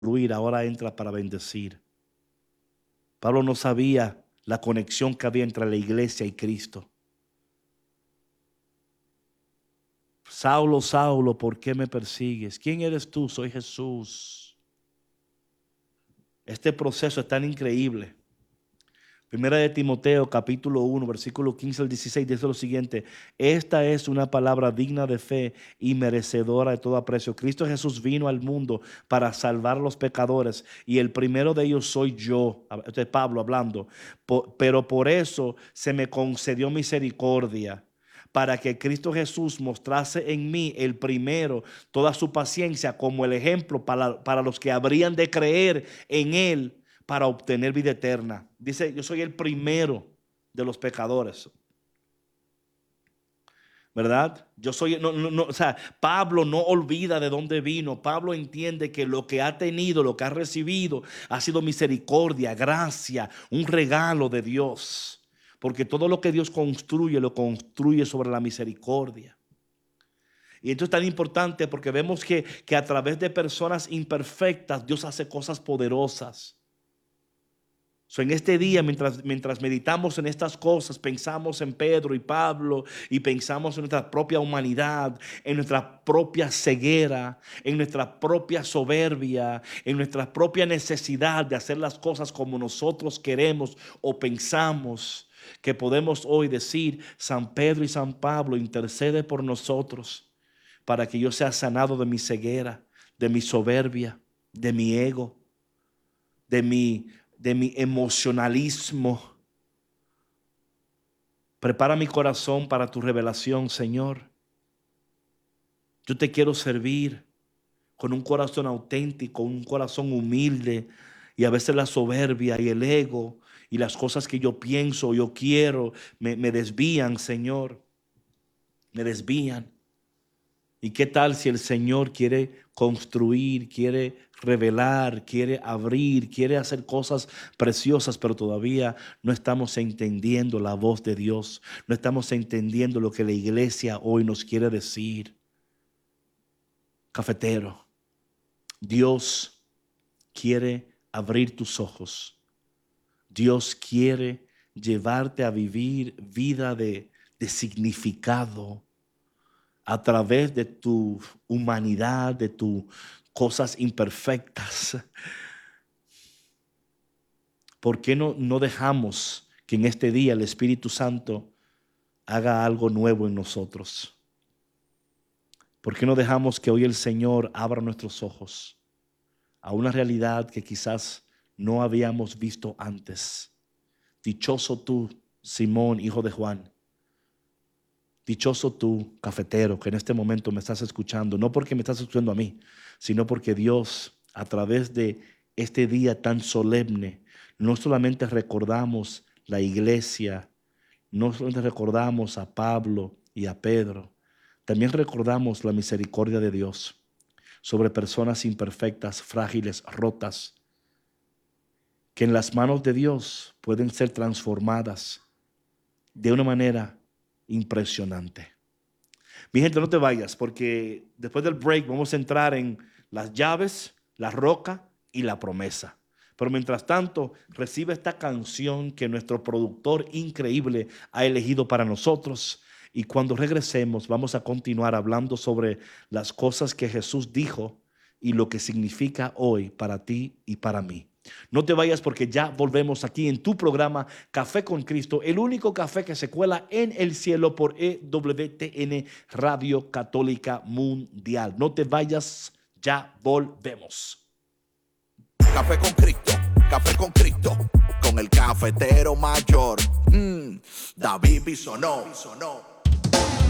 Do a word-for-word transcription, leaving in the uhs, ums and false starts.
destruir, ahora entra para bendecir. Pablo no sabía la conexión que había entre la iglesia y Cristo. Saulo, Saulo, ¿por qué me persigues? ¿Quién eres tú? Soy Jesús. Este proceso es tan increíble. Primera de Timoteo, capítulo uno, versículo quince al dieciséis, dice lo siguiente: esta es una palabra digna de fe y merecedora de todo aprecio. Cristo Jesús vino al mundo para salvar a los pecadores, y el primero de ellos soy yo. Este es Pablo hablando. Pero por eso se me concedió misericordia, para que Cristo Jesús mostrase en mí, el primero, toda su paciencia como el ejemplo para, para los que habrían de creer en Él para obtener vida eterna. Dice, yo soy el primero de los pecadores. ¿Verdad? Yo soy, no, no, no, o sea, Pablo no olvida de dónde vino. Pablo entiende que lo que ha tenido, lo que ha recibido, ha sido misericordia, gracia, un regalo de Dios. Porque todo lo que Dios construye, lo construye sobre la misericordia. Y esto es tan importante porque vemos que, que a través de personas imperfectas, Dios hace cosas poderosas. So, en este día, mientras, mientras meditamos en estas cosas, pensamos en Pedro y Pablo y pensamos en nuestra propia humanidad, en nuestra propia ceguera, en nuestra propia soberbia, en nuestra propia necesidad de hacer las cosas como nosotros queremos o pensamos, que podemos hoy decir: San Pedro y San Pablo, intercede por nosotros para que yo sea sanado de mi ceguera, de mi soberbia, de mi ego, de mi de mi emocionalismo. Prepara mi corazón para tu revelación, Señor. Yo te quiero servir con un corazón auténtico, un corazón humilde, y a veces la soberbia y el ego y las cosas que yo pienso, yo quiero, me, me desvían, Señor. Me desvían. ¿Y qué tal si el Señor quiere construir, quiere revelar, quiere abrir, quiere hacer cosas preciosas, pero todavía no estamos entendiendo la voz de Dios? No estamos entendiendo lo que la iglesia hoy nos quiere decir. Cafetero, Dios quiere abrir tus ojos. Dios quiere llevarte a vivir vida de, de significado, a través de tu humanidad, de tus cosas imperfectas. ¿Por qué no, no dejamos que en este día el Espíritu Santo haga algo nuevo en nosotros? ¿Por qué no dejamos que hoy el Señor abra nuestros ojos a una realidad que quizás no habíamos visto antes? Dichoso tú, Simón, hijo de Juan. Dichoso tú, cafetero, que en este momento me estás escuchando, no porque me estás escuchando a mí, sino porque Dios, a través de este día tan solemne, no solamente recordamos la iglesia, no solamente recordamos a Pablo y a Pedro, también recordamos la misericordia de Dios sobre personas imperfectas, frágiles, rotas, que en las manos de Dios pueden ser transformadas de una manera impresionante. Mi gente, no te vayas, porque después del break vamos a entrar en las llaves, la roca y la promesa. Pero mientras tanto, recibe esta canción que nuestro productor increíble ha elegido para nosotros. Y cuando regresemos, vamos a continuar hablando sobre las cosas que Jesús dijo y lo que significa hoy para ti y para mí. No te vayas, porque ya volvemos aquí en tu programa Café con Cristo, el único café que se cuela en el cielo por E W T N Radio Católica Mundial. No te vayas, ya volvemos. Café con Cristo, Café con Cristo, con el cafetero mayor, mm, David Bisonó.